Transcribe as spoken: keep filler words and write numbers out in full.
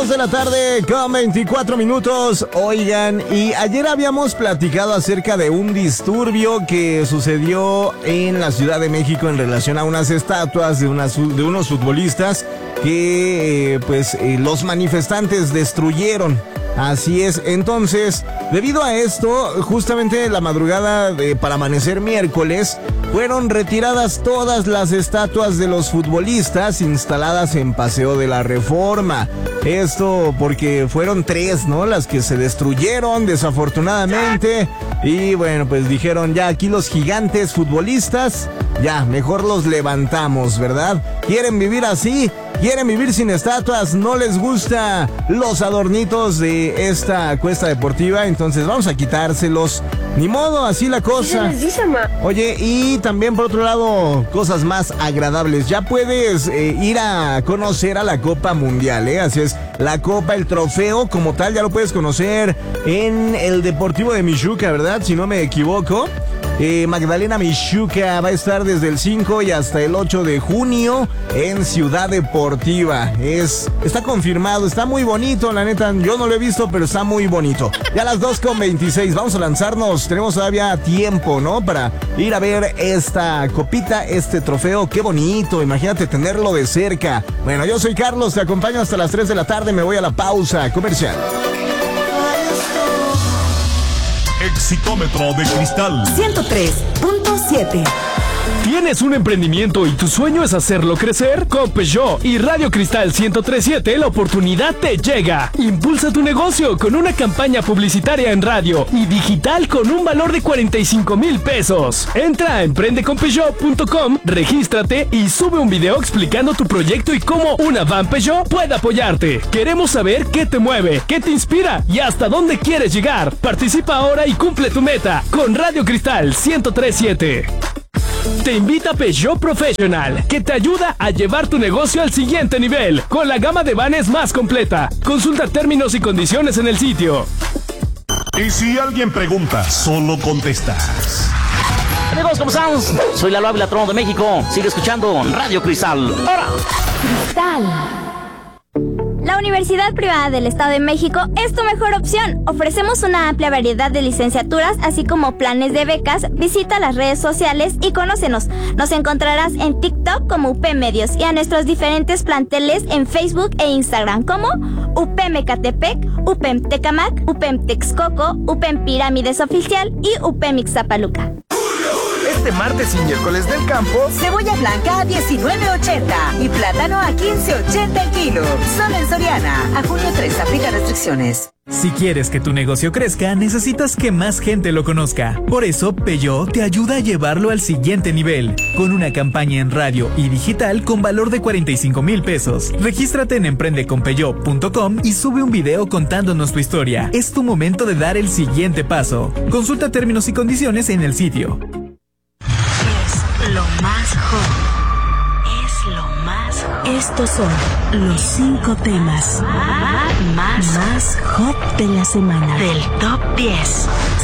De la tarde con veinticuatro minutos. Oigan, y ayer habíamos platicado acerca de un disturbio que sucedió en la Ciudad de México en relación a unas estatuas de, unas, de unos futbolistas que eh, pues eh, los manifestantes destruyeron. Así es, entonces, debido a esto, justamente la madrugada de, para amanecer miércoles, fueron retiradas todas las estatuas de los futbolistas instaladas en Paseo de la Reforma. Esto porque fueron tres, ¿no? Las que se destruyeron, desafortunadamente. Y bueno, pues dijeron, ya aquí los gigantes futbolistas, ya, mejor los levantamos, ¿verdad? ¿Quieren vivir así? ¿Quieren vivir sin estatuas? ¿No les gusta los adornitos de esta cuesta deportiva? Entonces vamos a quitárselos. Ni modo, así la cosa. Oye, y también por otro lado, cosas más agradables. Ya puedes eh, ir a conocer a la Copa Mundial, ¿eh? Así es, la Copa, el trofeo como tal, ya lo puedes conocer en el Deportivo de Michuca, ¿verdad? Si no me equivoco. Eh, Magdalena Michuca va a estar desde el cinco y hasta el ocho de junio en Ciudad Deportiva. Es, está confirmado, está muy bonito, la neta, yo no lo he visto, pero está muy bonito. Ya a las dos con veintiséis, vamos a lanzarnos, tenemos todavía tiempo, ¿no? Para ir a ver esta copita, este trofeo, qué bonito, imagínate tenerlo de cerca. Bueno, yo soy Carlos, te acompaño hasta las tres de la tarde, me voy a la pausa comercial. Exitómetro de cristal ciento tres punto siete. ¿Tienes un emprendimiento y tu sueño es hacerlo crecer? Con Peugeot y Radio Cristal ciento tres punto siete la oportunidad te llega. Impulsa tu negocio con una campaña publicitaria en radio y digital con un valor de cuarenta y cinco mil pesos. Entra a emprende con peugeot punto com, regístrate y sube un video explicando tu proyecto y cómo una van Peugeot puede apoyarte. Queremos saber qué te mueve, qué te inspira y hasta dónde quieres llegar. Participa ahora y cumple tu meta con Radio Cristal ciento tres punto siete. Te invita Peugeot Professional, que te ayuda a llevar tu negocio al siguiente nivel, con la gama de vanes más completa. Consulta términos y condiciones en el sitio. Y si alguien pregunta, solo contestas. Amigos, ¿cómo están? Soy Lalo Ávila, Trono de México. Sigue escuchando Radio Cristal. ¡Ahora! Cristal. La Universidad Privada del Estado de México es tu mejor opción. Ofrecemos una amplia variedad de licenciaturas, así como planes de becas. Visita las redes sociales y conócenos. Nos encontrarás en TikTok como U P Medios y a nuestros diferentes planteles en Facebook e Instagram como U P M Ecatepec, U P M Tecamac, U P M Texcoco, U P M Pirámides Oficial y U P M Ixtapaluca. Este martes y miércoles del campo, cebolla blanca a diecinueve ochenta y plátano a quince ochenta el kilo. Solo en Soriana. A junio tres aplica restricciones. Si quieres que tu negocio crezca, necesitas que más gente lo conozca. Por eso, Peugeot te ayuda a llevarlo al siguiente nivel, con una campaña en radio y digital con valor de cuarenta y cinco mil pesos. Regístrate en emprende con peugeot punto com y sube un video contándonos tu historia. Es tu momento de dar el siguiente paso. Consulta términos y condiciones en el sitio. Lo más hot. Es lo más hot. Estos son los cinco temas más, más hot de la semana. Del top diez.